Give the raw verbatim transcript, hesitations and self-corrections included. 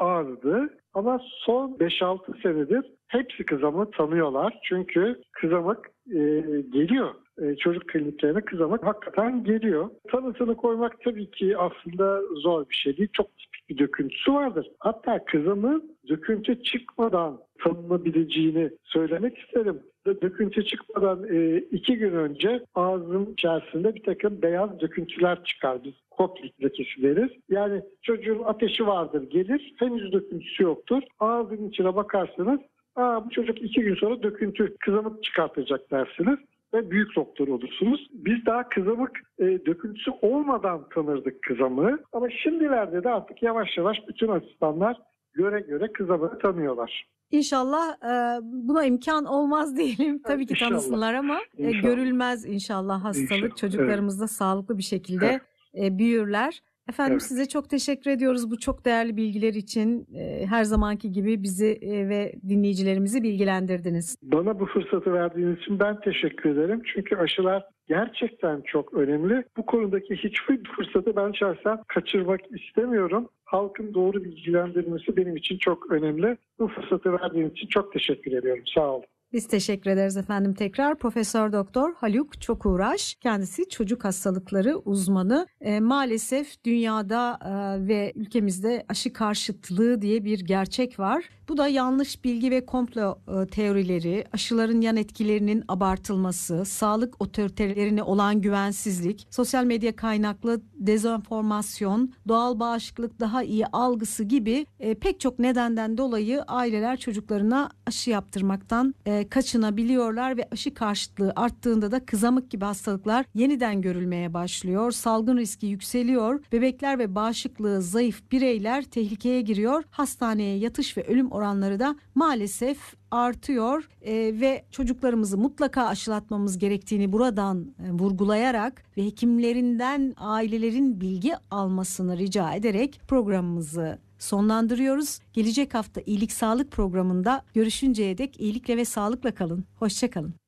azdı. Ama son beş altı senedir hepsi kızamığı tanıyorlar. Çünkü kızamık e, geliyor. E, çocuk kliniklerine kızamık hakikaten geliyor. Tanısını koymak tabii ki aslında zor bir şey değil. Çok tipik bir döküntüsü vardır. Hatta kızamığın döküntü çıkmadan tanınabileceğini söylemek isterim. Döküntü çıkmadan e, iki gün önce ağzın içerisinde bir takım beyaz döküntüler çıkar. Biz koklik lekesi deriz. Yani çocuğun ateşi vardır, gelir. Henüz döküntüsü yoktur. Ağzın içine bakarsanız, aa, bu çocuk iki gün sonra döküntü, kızamık çıkartacak dersiniz ve büyük doktor olursunuz. Biz daha kızamık e, döküntüsü olmadan tanırdık kızamığı. Ama şimdilerde de artık yavaş yavaş bütün asistanlar göre göre kızamığı tanıyorlar. İnşallah e, buna imkan olmaz diyelim. Tabii ki İnşallah. Tanısınlar ama e, görülmez inşallah hastalık. İnşallah. Çocuklarımız da evet. sağlıklı bir şekilde e, büyürler. Efendim evet. Size çok teşekkür ediyoruz bu çok değerli bilgiler için. E, her zamanki gibi bizi e, ve dinleyicilerimizi bilgilendirdiniz. Bana bu fırsatı verdiğiniz için ben teşekkür ederim. Çünkü aşılar gerçekten çok önemli. Bu konudaki hiçbir fırsatı ben şahsen kaçırmak istemiyorum. Halkın doğru bilgilendirilmesi benim için çok önemli. Bu fırsatı verdiğiniz için çok teşekkür ediyorum. Sağ olun. Biz teşekkür ederiz efendim tekrar. Profesör Doktor Haluk Çokuğraş, kendisi çocuk hastalıkları uzmanı. E, maalesef dünyada e, ve ülkemizde aşı karşıtlığı diye bir gerçek var. Bu da yanlış bilgi ve komplo e, teorileri, aşıların yan etkilerinin abartılması, sağlık otoritelerine olan güvensizlik, sosyal medya kaynaklı dezenformasyon, doğal bağışıklık daha iyi algısı gibi e, pek çok nedenden dolayı aileler çocuklarına aşı yaptırmaktan e, kaçınabiliyorlar ve aşı karşıtlığı arttığında da kızamık gibi hastalıklar yeniden görülmeye başlıyor. Salgın riski yükseliyor. Bebekler ve bağışıklığı zayıf bireyler tehlikeye giriyor. Hastaneye yatış ve ölüm oranları da maalesef artıyor ee, ve çocuklarımızı mutlaka aşılatmamız gerektiğini buradan e, vurgulayarak ve hekimlerinden ailelerin bilgi almasını rica ederek programımızı sonlandırıyoruz. Gelecek hafta iyilik sağlık programında görüşünceye dek iyilikle ve sağlıkla kalın. Hoşça kalın.